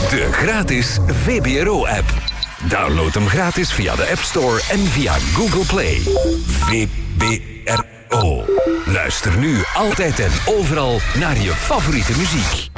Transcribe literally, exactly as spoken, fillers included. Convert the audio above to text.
De gratis V B R O-app. Download hem gratis via de App Store en via Google Play. V B R O. Luister nu altijd en overal naar je favoriete muziek.